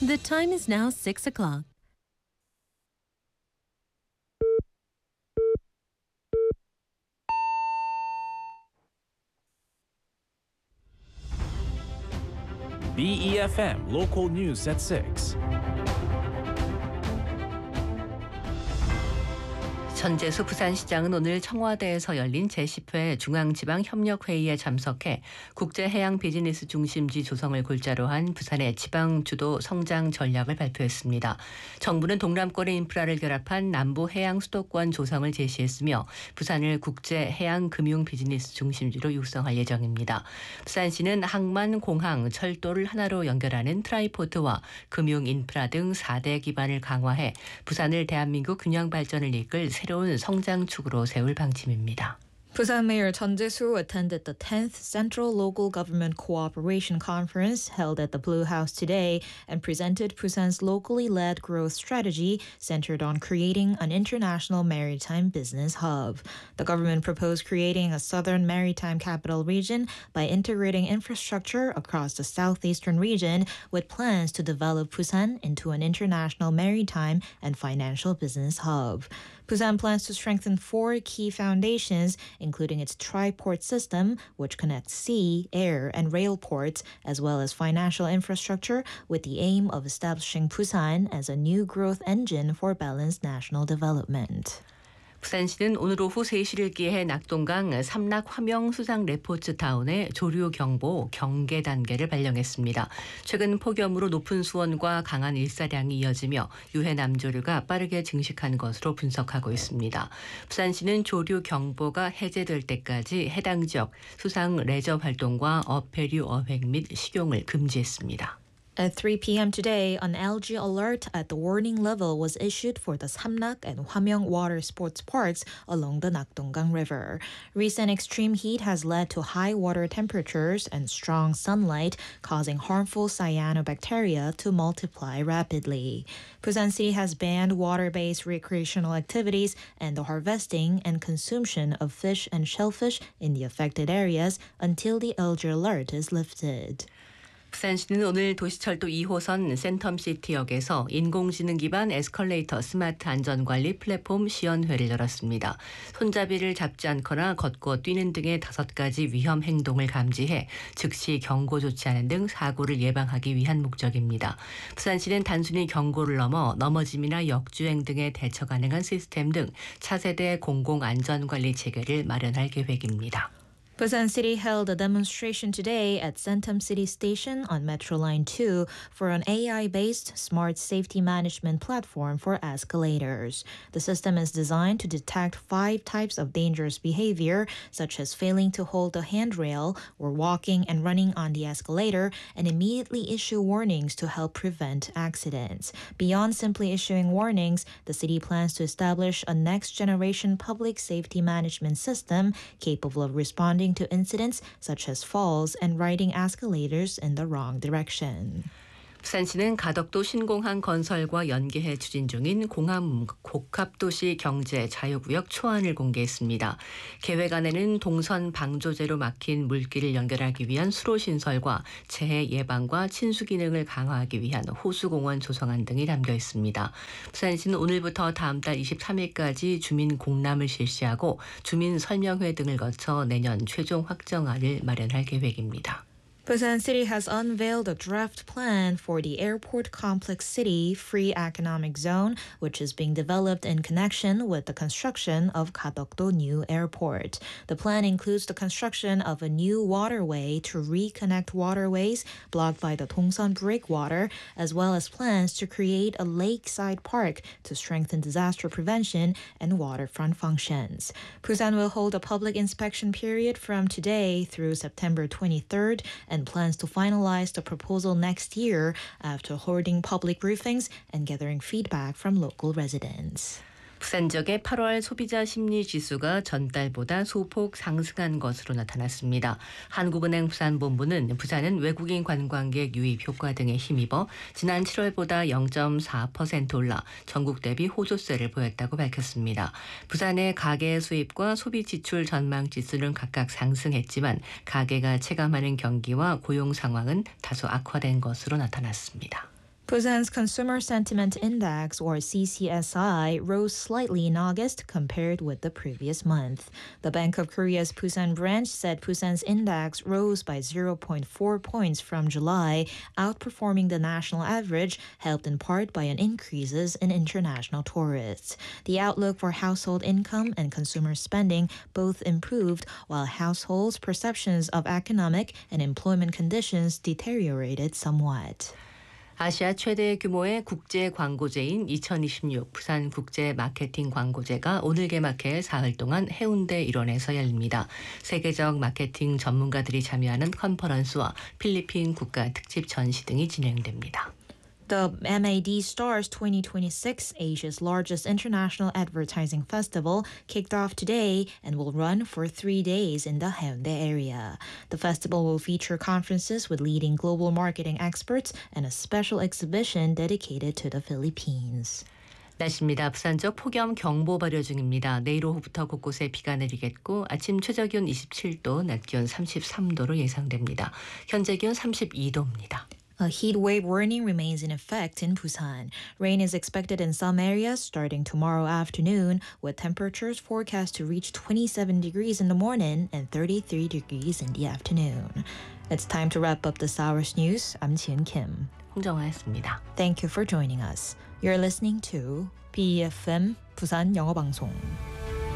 The time is now 6 o'clock. BEFM Local News at 6. 전재수 부산시장은 오늘 청와대에서 열린 제10회 중앙지방협력회의에 참석해 국제해양 비즈니스 중심지 조성을 골자로 한 부산의 지방주도 성장 전략을 발표했습니다. 정부는 동남권의 인프라를 결합한 남부해양 수도권 조성을 제시했으며 부산을 국제해양 금융 비즈니스 중심지로 육성할 예정입니다. 부산시는 항만, 공항, 철도를 하나로 연결하는 트라이포트와 금융 인프라 등 4대 기반을 강화해 부산을 대한민국 균형 발전을 이끌 새로운 성장축으로 세울 방침입니다. Busan Mayor Chun Jae-soo attended the 10th Central Local Government Cooperation Conference held at the Blue House today and presented Busan's locally led growth strategy centered on creating an international maritime business hub. The government proposed creating a southern maritime capital region by integrating infrastructure across the southeastern region with plans to develop Busan into an international maritime and financial business hub. Busan plans to strengthen 4 key foundations, including its tri-port system, which connects sea, air, and rail ports, as well as financial infrastructure, with the aim of establishing Busan as a new growth engine for balanced national development. 부산시는 오늘 오후 3시를 기해 낙동강 삼락 화명 수상 레포츠 타운에 조류 경보 경계 단계를 발령했습니다. 최근 폭염으로 높은 수온과 강한 일사량이 이어지며 유해 남조류가 빠르게 증식한 것으로 분석하고 있습니다. 부산시는 조류 경보가 해제될 때까지 해당 지역 수상 레저 활동과 어패류 어획 및 식용을 금지했습니다. At 3 p.m. today, an algae alert at the warning level was issued for the Samnak and Hwamyeong water sports parks along the Nakdonggang River. Recent extreme heat has led to high water temperatures and strong sunlight, causing harmful cyanobacteria to multiply rapidly. Busan City has banned water-based recreational activities and the harvesting and consumption of fish and shellfish in the affected areas until the algae alert is lifted. 부산시는 오늘 도시철도 2호선 센텀시티역에서 인공지능 기반 에스컬레이터 스마트 안전관리 플랫폼 시연회를 열었습니다. 손잡이를 잡지 않거나 걷고 뛰는 등의 5가지 위험 행동을 감지해 즉시 경고 조치하는 등 사고를 예방하기 위한 목적입니다. 부산시는 단순히 경고를 넘어 넘어짐이나 역주행 등에 대처 가능한 시스템 등 차세대 공공안전관리 체계를 마련할 계획입니다. Busan City held a demonstration today at Centum City Station on Metro Line 2 for an AI-based smart safety management platform for escalators. The system is designed to detect 5 types of dangerous behavior, such as failing to hold the handrail or walking and running on the escalator, and immediately issue warnings to help prevent accidents. Beyond simply issuing warnings, the city plans to establish a next-generation public safety management system capable of responding to incidents such as falls and riding escalators in the wrong direction. 부산시는 가덕도 신공항 건설과 연계해 추진 중인 공항 복합도시 경제 자유구역 초안을 공개했습니다. 계획 안에는 동선 방조제로 막힌 물길을 연결하기 위한 수로 신설과 재해 예방과 친수 기능을 강화하기 위한 호수공원 조성안 등이 담겨 있습니다. 부산시는 오늘부터 다음 달 23일까지 주민 공람을 실시하고 주민 설명회 등을 거쳐 내년 최종 확정안을 마련할 계획입니다. Busan City has unveiled a draft plan for the Airport Complex City Free Economic Zone, which is being developed in connection with the construction of Gadokdo New Airport. The plan includes the construction of a new waterway to reconnect waterways blocked by the Dongsan breakwater, as well as plans to create a lakeside park to strengthen disaster prevention and waterfront functions. Busan will hold a public inspection period from today through September 23rd and plans to finalize the proposal next year after holding public briefings and gathering feedback from local residents. 부산 지역의 8월 소비자 심리 지수가 전달보다 소폭 상승한 것으로 나타났습니다. 한국은행 부산본부는 부산은 외국인 관광객 유입 효과 등에 힘입어 지난 7월보다 0.4% 올라 전국 대비 호조세를 보였다고 밝혔습니다. 부산의 가계 수입과 소비 지출 전망 지수는 각각 상승했지만 가계가 체감하는 경기와 고용 상황은 다소 악화된 것으로 나타났습니다. Busan's Consumer Sentiment Index, or CCSI, rose slightly in August compared with the previous month. The Bank of Korea's Busan branch said Busan's index rose by 0.4 points from July, outperforming the national average, helped in part by an increases in international tourists. The outlook for household income and consumer spending both improved, while households' perceptions of economic and employment conditions deteriorated somewhat. 아시아 최대 규모의 국제 광고제인 2026 부산 국제 마케팅 광고제가 오늘 개막해 사흘 동안 해운대 일원에서 열립니다. 세계적 마케팅 전문가들이 참여하는 컨퍼런스와 필리핀 국가 특집 전시 등이 진행됩니다. The MAD Stars 2026, Asia's largest international advertising festival, kicked off today and will run for 3 days in the Haeundae area. The festival will feature conferences with leading global marketing experts and a special exhibition dedicated to the Philippines. 날씨입니다. 부산 쪽 폭염 경보 발효 중입니다. 내일 오후부터 곳곳에 비가 내리겠고 아침 최저기온 27도, 낮 기온 33도로 예상됩니다. 현재 기온 32도입니다. A heat wave warning remains in effect in Busan. Rain is expected in some areas starting tomorrow afternoon, with temperatures forecast to reach 27 degrees in the morning and 33 degrees in the afternoon. It's time to wrap up this hour's news. I'm Jian Kim. 홍정화였습니다. Thank you for joining us. You're listening to BFM 부산 영어방송.